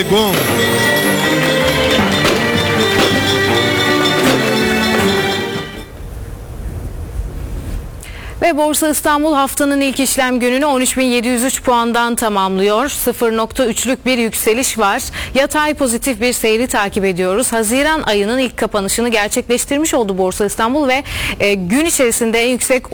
Aegon. Ve Borsa İstanbul haftanın ilk işlem gününü 13.703 puandan tamamlıyor. 0.3'lük bir yükseliş var. Yatay pozitif bir seyri takip ediyoruz. Haziran ayının ilk kapanışını gerçekleştirmiş oldu Borsa İstanbul ve gün içerisinde en yüksek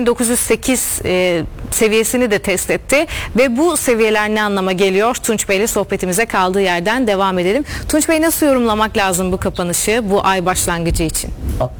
13.908 seviyesini de test etti. Ve bu seviyeler ne anlama geliyor? Tunç Bey ile sohbetimize kaldığı yerden devam edelim. Tunç Bey, nasıl yorumlamak lazım bu kapanışı bu ay başlangıcı için?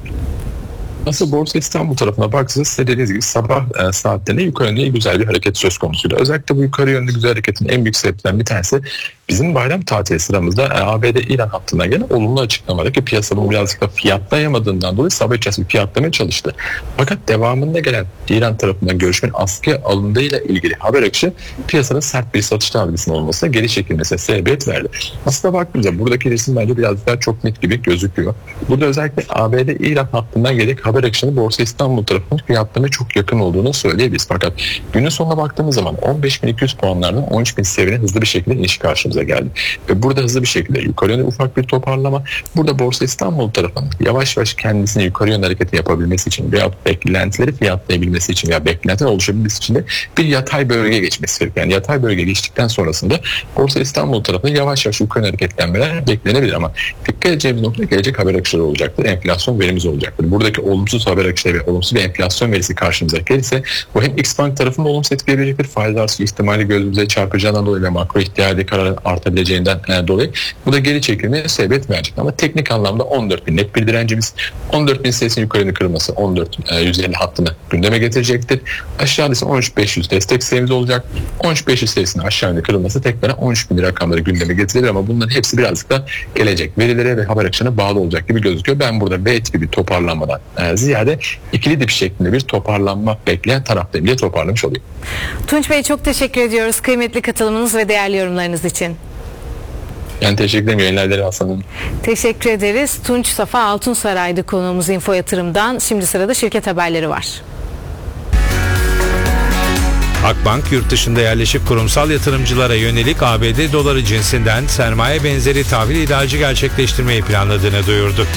Nasıl Borsa İstanbul tarafına baksanız dediğiniz gibi sabah saatlerinde yukarı yönlü güzel bir hareket söz konusuydu. Özellikle bu yukarı yönlü güzel hareketin en büyük sebeplerinden bir tanesi bizim bayram tatili sıramızda ABD-İran hattından gelen olumlu açıklamadaki piyasa bunu birazcık da fiyatlayamadığından dolayı sabah içerisinde fiyatlamaya çalıştı. Fakat devamında gelen İran tarafından görüşmenin askıya alındığıyla ilgili haber akışı piyasanın sert bir satış dalgasının olmasına, geri çekilmesine sebebiyet verdi. Aslında baktığımızda buradaki resim bence biraz daha çok net gibi gözüküyor. Burada özellikle ABD-İran hattından gelecek haber akışının Borsa İstanbul tarafının fiyatlamaya çok yakın olduğunu söyleyebiliriz. Fakat günün sonuna baktığımız zaman 15.200 puanlardan 13.000 seviyene hızlı bir şekilde iniş karşımıza geldi. Ve burada hızlı bir şekilde yukarı yönde ufak bir toparlama. Burada Borsa İstanbul tarafının yavaş yavaş kendisini yukarı yönde hareketi yapabilmesi için veya beklentileri fiyatlayabilmesi için veya beklentiler oluşabilmesi için de bir yatay bölge geçmesi gerekiyor. Yani yatay bölge geçtikten sonrasında Borsa İstanbul tarafında yavaş yavaş yukarı hareketlenmeler beklenebilir ama dikkat edeceğimiz nokta gelecek haber akışları olacaktır. Enflasyon verimiz olacaktır. Buradaki olumsuz haber akışları ve olumsuz bir enflasyon verisi karşımıza gelirse bu hem X-Bank tarafında olumsuz etkileyebilecektir. Faiz artışı ihtimali gözümüze çarpacağından dolayı ve makro ihtiyari kararın artabileceğinden dolayı bu da geri çekilmeye sebebiyet verecek. Ama teknik anlamda 14.000 net bir direncimiz, 14.000 seviyesinin yukarı yönlü kırılması 14.150 hattını gündeme getirecektir. Aşağıda ise 13.500 destek seviyemiz olacak. 13.500 seviyesinin aşağı yönlü kırılması tekrar 13.000 rakamları gündeme getirebilir ama bunların hepsi birazcık da gelecek verilere ve haber akışına bağlı olacak gibi gözüküyor. Ben burada V tipi bir toparlanmadan ziyade ikili dip şeklinde bir toparlanma bekleyen taraftayım diye toparlamış olayım. Tunç Bey, çok teşekkür ediyoruz kıymetli katılımınız ve değerli yorumlarınız için. Yani teşekkür ederim. Yayınlar Hasan'ın. Teşekkür ederiz. Tunç Safa Altunsaray'dı konuğumuz Info Yatırım'dan. Şimdi sırada şirket haberleri var. Akbank yurt dışında yerleşik kurumsal yatırımcılara yönelik ABD doları cinsinden sermaye benzeri tahvil ihracı gerçekleştirmeyi planladığını duyurdu.